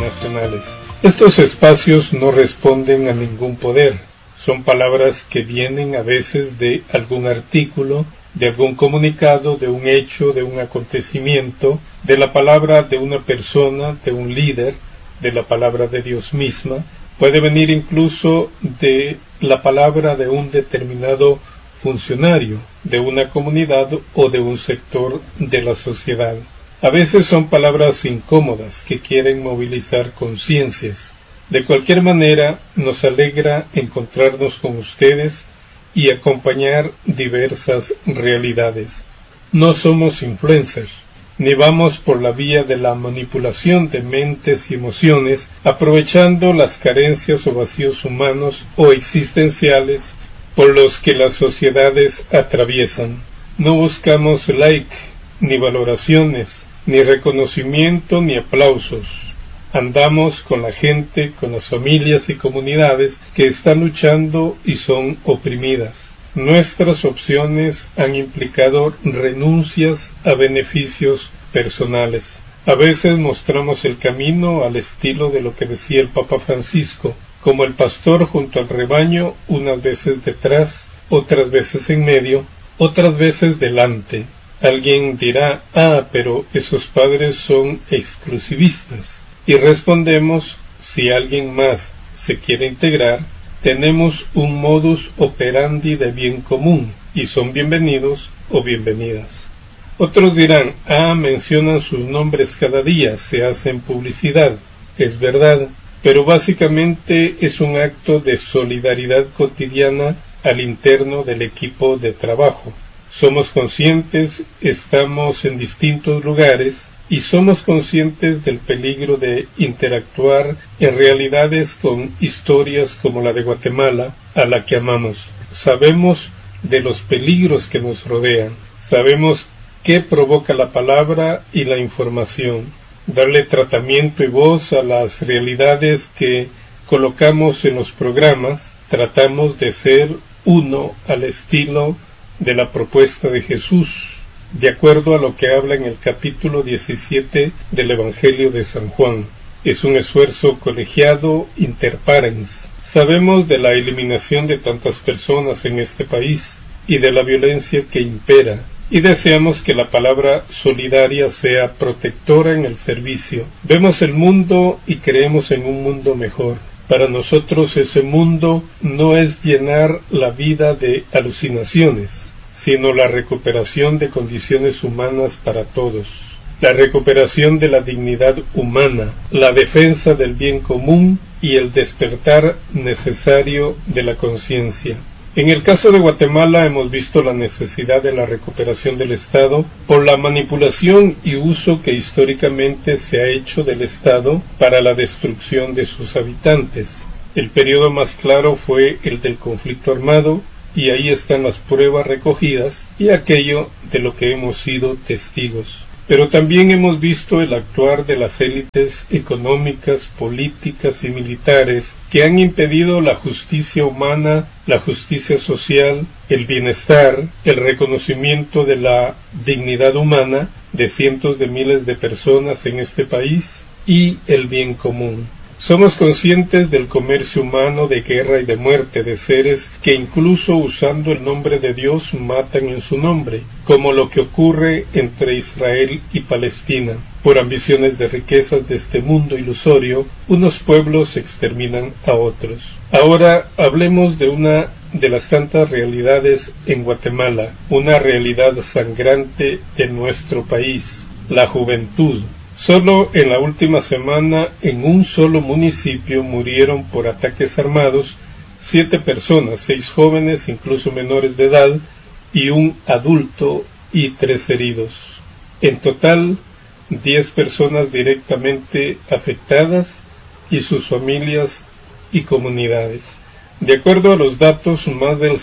multinacionales. Estos espacios no responden a ningún poder. Son palabras que vienen a veces de algún artículo, de algún comunicado, de un hecho, de un acontecimiento, de la palabra de una persona, de un líder, de la palabra de Dios misma. Puede venir incluso de la palabra de un determinado funcionario, de una comunidad o de un sector de la sociedad. A veces son palabras incómodas que quieren movilizar conciencias. De cualquier manera, nos alegra encontrarnos con ustedes y acompañar diversas realidades. No somos influencers, ni vamos por la vía de la manipulación de mentes y emociones, aprovechando las carencias o vacíos humanos o existenciales por los que las sociedades atraviesan. No buscamos like, ni valoraciones, ni reconocimiento, ni aplausos. Andamos con la gente, con las familias y comunidades que están luchando y son oprimidas. Nuestras opciones han implicado renuncias a beneficios personales. A veces mostramos el camino al estilo de lo que decía el Papa Francisco, como el pastor junto al rebaño, unas veces detrás, otras veces en medio, otras veces delante. Alguien dirá, pero esos padres son exclusivistas. Y respondemos, si alguien más se quiere integrar, tenemos un modus operandi de bien común, y son bienvenidos o bienvenidas. Otros dirán, mencionan sus nombres cada día, se hacen publicidad. Es verdad, pero básicamente es un acto de solidaridad cotidiana al interno del equipo de trabajo. Somos conscientes, estamos en distintos lugares, y somos conscientes del peligro de interactuar en realidades con historias como la de Guatemala, a la que amamos. Sabemos de los peligros que nos rodean. Sabemos qué provoca la palabra y la información. Darle tratamiento y voz a las realidades que colocamos en los programas. Tratamos de ser uno al estilo de la propuesta de Jesús, de acuerdo a lo que habla en el capítulo 17 del Evangelio de San Juan. Es un esfuerzo colegiado inter parens. Sabemos de la eliminación de tantas personas en este país y de la violencia que impera, y deseamos que la palabra solidaria sea protectora en el servicio. Vemos el mundo y creemos en un mundo mejor. Para nosotros ese mundo no es llenar la vida de alucinaciones, sino la recuperación de condiciones humanas para todos, la recuperación de la dignidad humana, la defensa del bien común y el despertar necesario de la conciencia. En el caso de Guatemala hemos visto la necesidad de la recuperación del Estado por la manipulación y uso que históricamente se ha hecho del Estado para la destrucción de sus habitantes. El periodo más claro fue el del conflicto armado, y ahí están las pruebas recogidas y aquello de lo que hemos sido testigos. Pero también hemos visto el actuar de las élites económicas, políticas y militares que han impedido la justicia humana, la justicia social, el bienestar, el reconocimiento de la dignidad humana de cientos de miles de personas en este país y el bien común. Somos conscientes del comercio humano de guerra y de muerte de seres que incluso usando el nombre de Dios matan en su nombre, como lo que ocurre entre Israel y Palestina. Por ambiciones de riquezas de este mundo ilusorio, unos pueblos exterminan a otros. Ahora hablemos de una de las tantas realidades en Guatemala, una realidad sangrante de nuestro país, la juventud. Solo en la última semana, en un solo municipio, murieron por ataques armados 7 personas, 6 jóvenes, incluso menores de edad, y un adulto y 3 heridos. En total, 10 personas directamente afectadas y sus familias y comunidades. De acuerdo a los datos, más del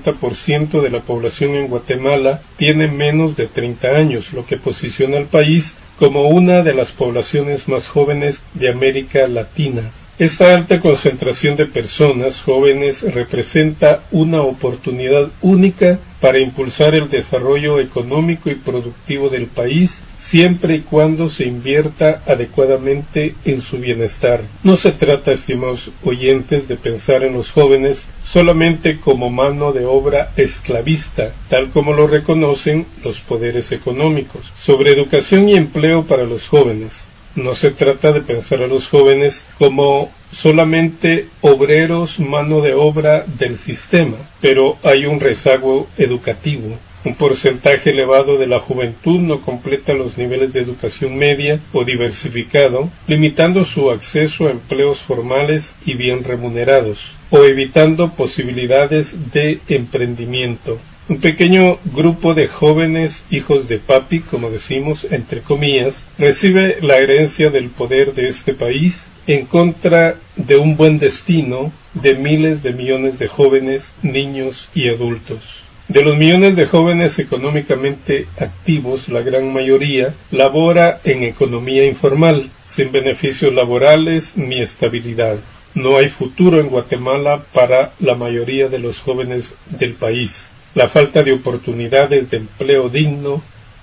60% de la población en Guatemala tiene menos de 30 años, lo que posiciona al país como una de las poblaciones más jóvenes de América Latina. Esta alta concentración de personas jóvenes representa una oportunidad única para impulsar el desarrollo económico y productivo del país siempre y cuando se invierta adecuadamente en su bienestar. No se trata, estimados oyentes, de pensar en los jóvenes solamente como mano de obra esclavista, tal como lo reconocen los poderes económicos. Sobre educación y empleo para los jóvenes. No se trata de pensar a los jóvenes como solamente obreros, mano de obra del sistema, pero hay un rezago educativo. Un porcentaje elevado de la juventud no completa los niveles de educación media o diversificado, limitando su acceso a empleos formales y bien remunerados, o evitando posibilidades de emprendimiento. Un pequeño grupo de jóvenes hijos de papi, como decimos, entre comillas, recibe la herencia del poder de este país en contra de un buen destino de miles de millones de jóvenes, niños y adultos. De los millones de jóvenes económicamente activos, la gran mayoría labora en economía informal, sin beneficios laborales ni estabilidad. No hay futuro en Guatemala para la mayoría de los jóvenes del país. La falta de oportunidades de empleo digno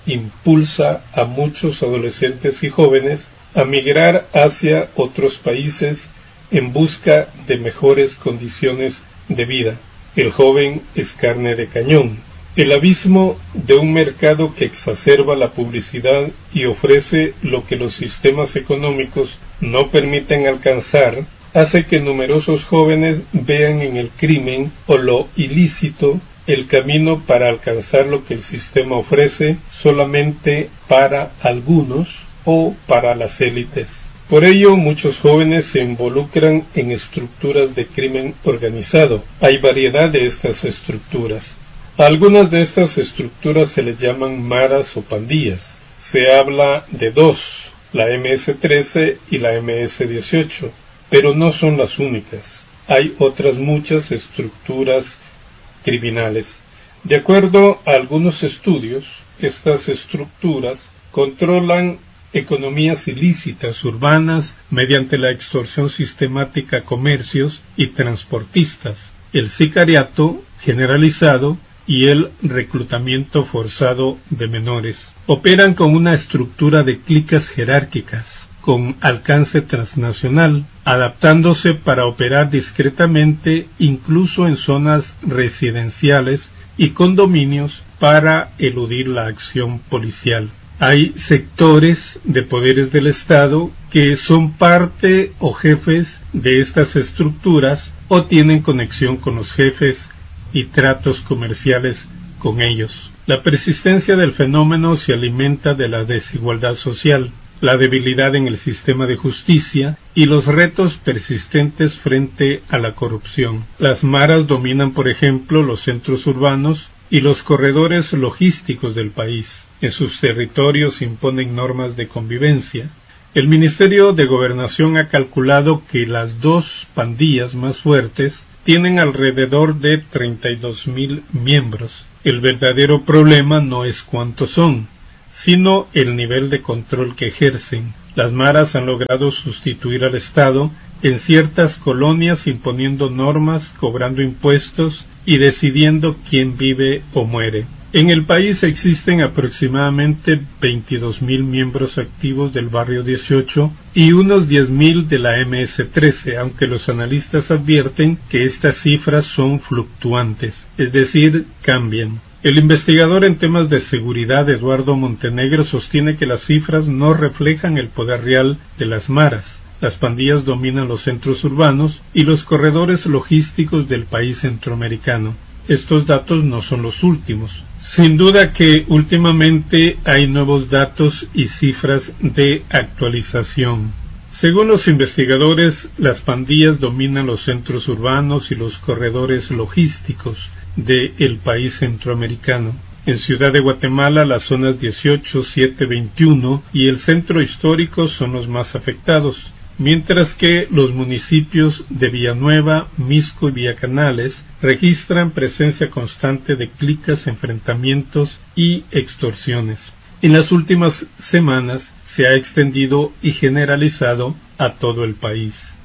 impulsa a muchos adolescentes y jóvenes a migrar hacia otros países en busca de mejores condiciones de vida. El joven es carne de cañón. El abismo de un mercado que exacerba la publicidad y ofrece lo que los sistemas económicos no permiten alcanzar, hace que numerosos jóvenes vean en el crimen o lo ilícito el camino para alcanzar lo que el sistema ofrece solamente para algunos o para las élites. Por ello, muchos jóvenes se involucran en estructuras de crimen organizado. Hay variedad de estas estructuras. A algunas de estas estructuras se les llaman maras o pandillas. Se habla de dos, la MS-13 y la MS-18, pero no son las únicas. Hay otras muchas estructuras criminales. De acuerdo a algunos estudios, estas estructuras controlan economías ilícitas urbanas mediante la extorsión sistemática a comercios y transportistas, el sicariato generalizado y el reclutamiento forzado de menores. Operan con una estructura de clicas jerárquicas, con alcance transnacional, adaptándose para operar discretamente incluso en zonas residenciales y condominios para eludir la acción policial. Hay sectores de poderes del Estado que son parte o jefes de estas estructuras o tienen conexión con los jefes y tratos comerciales con ellos. La persistencia del fenómeno se alimenta de la desigualdad social, la debilidad en el sistema de justicia y los retos persistentes frente a la corrupción. Las maras dominan, por ejemplo, los centros urbanos y los corredores logísticos del país. En sus territorios imponen normas de convivencia. El Ministerio de Gobernación ha calculado que las dos pandillas más fuertes tienen alrededor de 32,000 miembros. El verdadero problema no es cuántos son, sino el nivel de control que ejercen. Las maras han logrado sustituir al Estado en ciertas colonias imponiendo normas, cobrando impuestos y decidiendo quién vive o muere. En el país existen aproximadamente 22,000 miembros activos del barrio 18 y unos 10,000 de la MS-13, aunque los analistas advierten que estas cifras son fluctuantes, es decir, cambian. El investigador en temas de seguridad Eduardo Montenegro sostiene que las cifras no reflejan el poder real de las maras. Las pandillas dominan los centros urbanos y los corredores logísticos del país centroamericano. Estos datos no son los últimos. Sin duda que últimamente hay nuevos datos y cifras de actualización. Según los investigadores, las pandillas dominan los centros urbanos y los corredores logísticos del país centroamericano. En Ciudad de Guatemala, las zonas 18, 7, 21 y el centro histórico son los más afectados, mientras que los municipios de Villanueva, Mixco y Villacanales registran presencia constante de clicas, enfrentamientos y extorsiones. En las últimas semanas se ha extendido y generalizado a todo el país.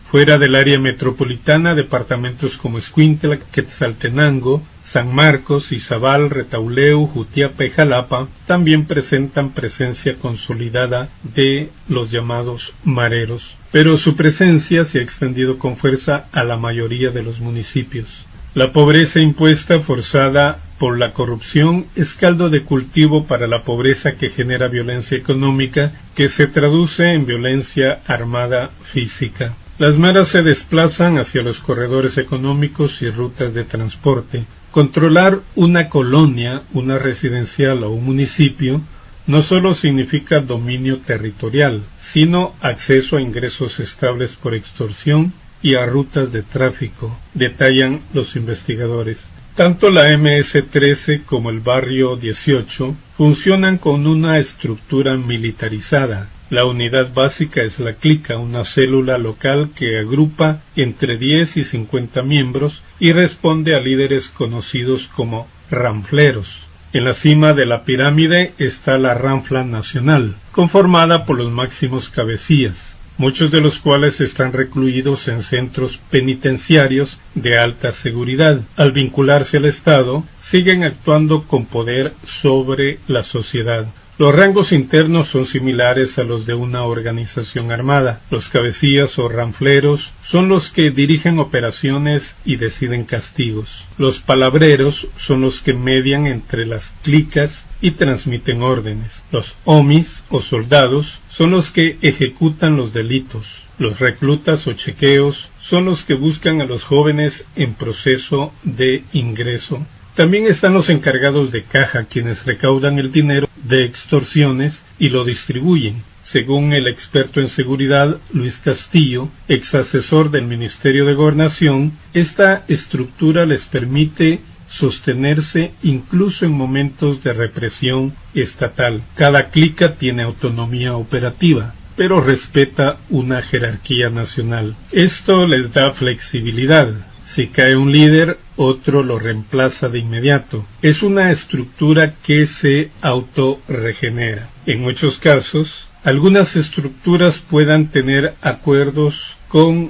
Fuera del área metropolitana, departamentos como Escuintla, Quetzaltenango, San Marcos, Izabal, Retauleu, Jutiapa y Jalapa también presentan presencia consolidada de los llamados mareros, pero su presencia se ha extendido con fuerza a la mayoría de los municipios. La pobreza impuesta forzada por la corrupción es caldo de cultivo para la pobreza que genera violencia económica, que se traduce en violencia armada física. Las maras se desplazan hacia los corredores económicos y rutas de transporte. Controlar una colonia, una residencial o un municipio no solo significa dominio territorial, sino acceso a ingresos estables por extorsión y a rutas de tráfico, detallan los investigadores. Tanto la MS-13 como el Barrio 18 funcionan con una estructura militarizada. La unidad básica es la clica, una célula local que agrupa entre 10 y 50 miembros y responde a líderes conocidos como ranfleros. En la cima de la pirámide está la Ranfla Nacional, conformada por los máximos cabecillas, muchos de los cuales están recluidos en centros penitenciarios de alta seguridad. Al vincularse al Estado, siguen actuando con poder sobre la sociedad. Los rangos internos son similares a los de una organización armada. Los cabecillas o ranfleros son los que dirigen operaciones y deciden castigos. Los palabreros son los que median entre las clicas y transmiten órdenes. Los homis o soldados son los que ejecutan los delitos. Los reclutas o chequeos son los que buscan a los jóvenes en proceso de ingreso. También están los encargados de caja, quienes recaudan el dinero de extorsiones y lo distribuyen. Según el experto en seguridad Luis Castillo, ex asesor del Ministerio de Gobernación, esta estructura les permite sostenerse incluso en momentos de represión estatal. Cada clica tiene autonomía operativa, pero respeta una jerarquía nacional. Esto les da flexibilidad. Si cae un líder, otro lo reemplaza de inmediato. Es una estructura que se autorregenera. En muchos casos, algunas estructuras puedan tener acuerdos con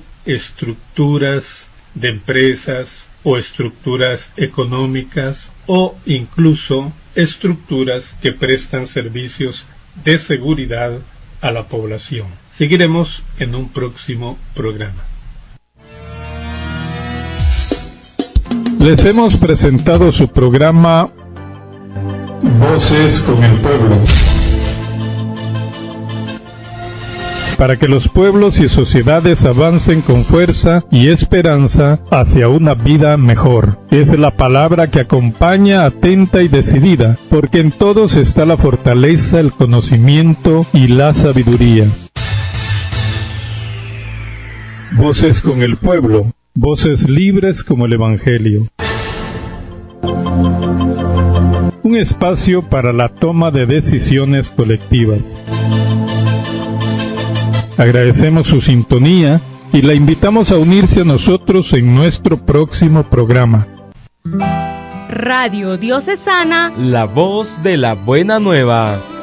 estructuras de empresas o estructuras económicas o incluso estructuras que prestan servicios de seguridad a la población. Seguiremos en un próximo programa. Les hemos presentado su programa Voces con el Pueblo, para que los pueblos y sociedades avancen con fuerza y esperanza hacia una vida mejor. Es la palabra que acompaña atenta y decidida, porque en todos está la fortaleza, el conocimiento y la sabiduría. Voces con el Pueblo. Voces libres como el Evangelio. Un espacio para la toma de decisiones colectivas. Agradecemos su sintonía y la invitamos a unirse a nosotros en nuestro próximo programa. Radio Diocesana, la voz de la buena nueva.